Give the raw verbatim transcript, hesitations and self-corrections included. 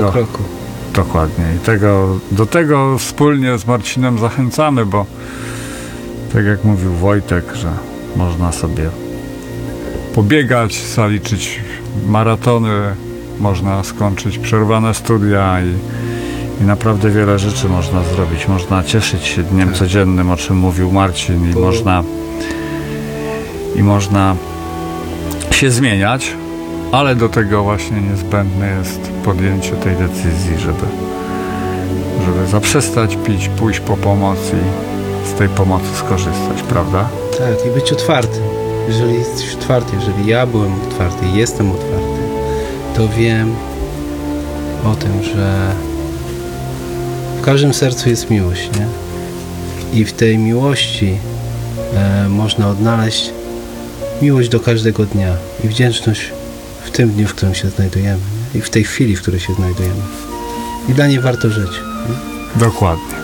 po do, kroku. Dokładnie. I tego, do tego wspólnie z Marcinem zachęcamy, bo tak jak mówił Wojtek, że można sobie pobiegać, zaliczyć maratony, można skończyć przerwane studia i, i naprawdę wiele rzeczy można zrobić. Można cieszyć się dniem tak. codziennym, o czym mówił Marcin, i Bo... można i można się zmieniać, ale do tego właśnie niezbędne jest podjęcie tej decyzji, żeby, żeby zaprzestać pić, pójść po pomoc i z tej pomocy skorzystać, prawda? Tak, i być otwartym. Jeżeli jesteś otwarty, jeżeli ja byłem otwarty i jestem otwarty, to wiem o tym, że w każdym sercu jest miłość, nie? I w tej miłości e, można odnaleźć miłość do każdego dnia i wdzięczność w tym dniu, w którym się znajdujemy, nie? I w tej chwili, w której się znajdujemy. I dla niej warto żyć. Nie? Dokładnie.